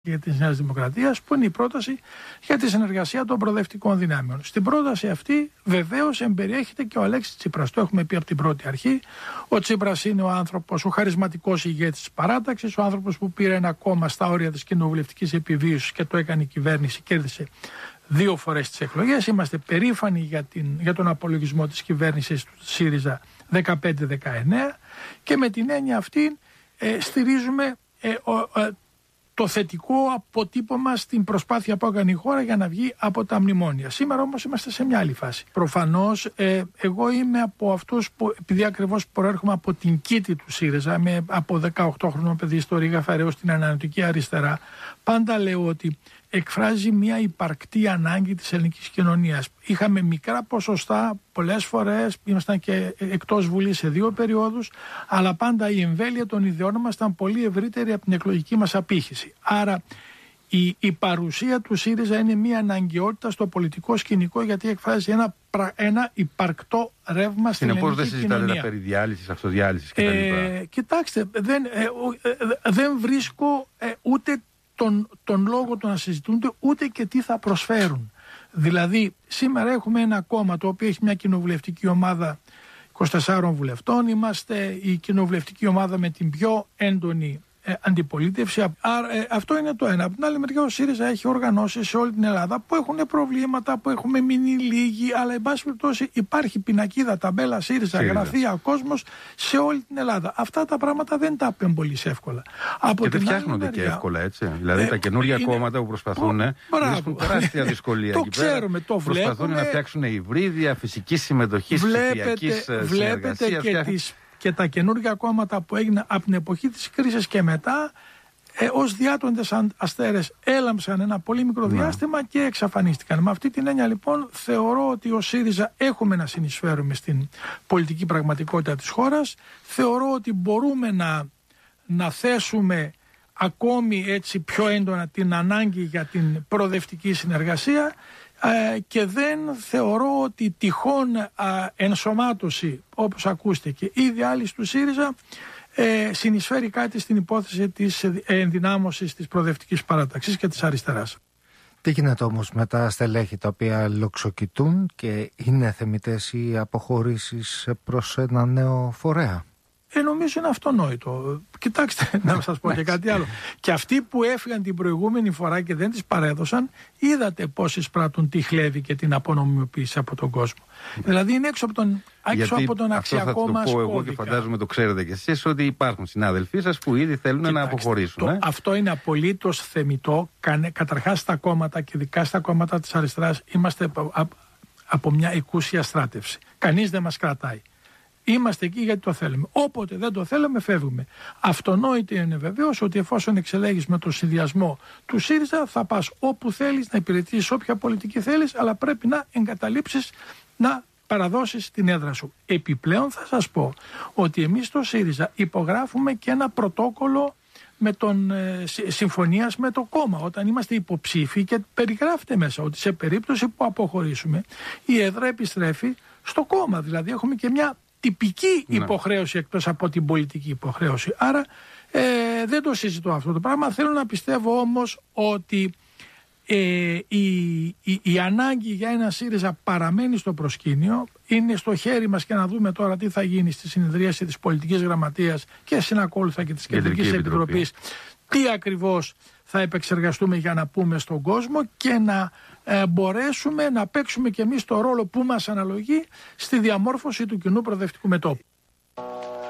για τη Νέα Δημοκρατία, που είναι η πρόταση για τη συνεργασία των προοδευτικών δυνάμεων. Στην πρόταση αυτή βεβαίως εμπεριέχεται και ο Αλέξης Τσίπρας. Το έχουμε πει από την πρώτη αρχή. Ο Τσίπρας είναι ο άνθρωπος, ο χαρισματικός ηγέτης της παράταξης, ο άνθρωπος που πήρε ένα κόμμα στα όρια της κοινοβουλευτικής επιβίωσης και το έκανε η κυβέρνηση, κέρδισε 2 φορές τις εκλογές. Είμαστε περήφανοι για τον απολογισμό της κυβέρνησης του ΣΥΡΙΖΑ 15-19 και με την έννοια αυτή στηρίζουμε το θετικό αποτύπωμα στην προσπάθεια που έκανε η χώρα για να βγει από τα μνημόνια. Σήμερα όμως είμαστε σε μια άλλη φάση. Προφανώς εγώ είμαι από αυτούς που, επειδή ακριβώς προέρχομαι από την κήτη του ΣΥΡΙΖΑ, είμαι από 18χρονο παιδί στο Ρήγα Φεραίος στην Ανατολική Αριστερά, πάντα λέω ότι εκφράζει μια υπαρκτή ανάγκη της ελληνικής κοινωνίας. Είχαμε μικρά ποσοστά, πολλές φορές ήμασταν και εκτός Βουλής σε 2 περιόδους, αλλά πάντα η εμβέλεια των ιδεών μας ήταν πολύ ευρύτερη από την εκλογική μας απήχηση. Άρα η παρουσία του ΣΥΡΙΖΑ είναι μια αναγκαιότητα στο πολιτικό σκηνικό, γιατί εκφράζει ένα υπαρκτό ρεύμα στην ελληνική κοινωνία. Συνεπώς δεν συζητάτε τα περί διάλυσης, αυτοδιάλυσης κτλ. Κοιτάξτε, δεν βρίσκω ούτε τον λόγο του να συζητούνται, ούτε και τι θα προσφέρουν. Δηλαδή, σήμερα έχουμε ένα κόμμα το οποίο έχει μια κοινοβουλευτική ομάδα 24 βουλευτών. Είμαστε η κοινοβουλευτική ομάδα με την πιο έντονη αντιπολίτευση. Άρα, αυτό είναι το ένα. Από την άλλη μεριά, ο ΣΥΡΙΖΑ έχει οργανώσεις σε όλη την Ελλάδα που έχουν προβλήματα, που έχουμε μείνει λίγοι, αλλά εν πάση περιπτώσει υπάρχει πινακίδα, ταμπέλα ΣΥΡΙΖΑ, γραφεία, κόσμος σε όλη την Ελλάδα. Αυτά τα πράγματα δεν τα απέμπολει εύκολα. Και δεν φτιάχνονται και εύκολα, έτσι. Δηλαδή τα καινούργια κόμματα που προσπαθούν βρίσκουν τεράστια δυσκολία. Το ξέρουμε, το βλέπουμε. Προσπαθούν να φτιάξουν υβρίδια φυσικής συμμετοχής, ψηφιακής συνεργασίας. Και τα καινούργια κόμματα που έγιναν από την εποχή της κρίσης και μετά, ως διάτοντες αστέρες έλαμψαν ένα πολύ μικρό διάστημα και εξαφανίστηκαν. Με αυτή την έννοια λοιπόν θεωρώ ότι ο ΣΥΡΙΖΑ έχουμε να συνεισφέρουμε στην πολιτική πραγματικότητα της χώρας. Θεωρώ ότι μπορούμε να θέσουμε ακόμη έτσι πιο έντονα την ανάγκη για την προοδευτική συνεργασία και δεν θεωρώ ότι τυχόν ενσωμάτωση, όπως ακούστηκε, ή διάλυση του ΣΥΡΙΖΑ συνεισφέρει κάτι στην υπόθεση της ενδυνάμωσης της προοδευτικής παράταξης και της αριστεράς. Τι γίνεται όμως με τα στελέχη τα οποία λοξοκοιτούν και είναι θεμιτές οι αποχωρήσεις προς ένα νέο φορέα? Νομίζω είναι αυτονόητο. Κοιτάξτε, να σας πω και κάτι άλλο. Και αυτοί που έφυγαν την προηγούμενη φορά και δεν τις παρέδωσαν, είδατε πώς εισπράττουν τη χλέβη και την απονομιμοποίηση από τον κόσμο. Δηλαδή είναι έξω από τον αξιακό μας κώδικα. Αυτό θα το πω εγώ και φαντάζομαι το ξέρετε κι εσείς, ότι υπάρχουν συνάδελφοί σας που ήδη θέλουν να αποχωρήσουν. Αυτό είναι απολύτως θεμιτό. Καταρχάς στα κόμματα και ειδικά στα κόμματα της αριστεράς είμαστε από μια εκούσια στράτευση. Κανείς δεν μας κρατάει. Είμαστε εκεί γιατί το θέλουμε. Όποτε δεν το θέλουμε, φεύγουμε. Αυτονόητο είναι βεβαίως ότι εφόσον εξελέγεις με τον συνδυασμό του ΣΥΡΙΖΑ, θα πας όπου θέλεις, να υπηρετήσεις όποια πολιτική θέλεις, αλλά πρέπει να εγκαταλείψεις, να παραδώσεις την έδρα σου. Επιπλέον θα σας πω ότι εμείς στο ΣΥΡΙΖΑ υπογράφουμε και ένα πρωτόκολλο συμφωνίας με το κόμμα όταν είμαστε υποψήφοι, και περιγράφεται μέσα ότι σε περίπτωση που αποχωρήσουμε η έδρα επιστρέφει στο κόμμα. Δηλαδή έχουμε και μια τυπική υποχρέωση εκτός από την πολιτική υποχρέωση. Άρα δεν το συζητώ αυτό το πράγμα. Θέλω να πιστεύω όμως ότι η ανάγκη για ένα ΣΥΡΙΖΑ παραμένει στο προσκήνιο. Είναι στο χέρι μας και να δούμε τώρα τι θα γίνει στη συνεδρίαση της Πολιτικής Γραμματείας και συνακόλουθα και της Κεντρικής Επιτροπής. Τι ακριβώς θα επεξεργαστούμε για να πούμε στον κόσμο και να μπορέσουμε να παίξουμε και εμείς το ρόλο που μας αναλογεί στη διαμόρφωση του κοινού προοδευτικού μετώπου.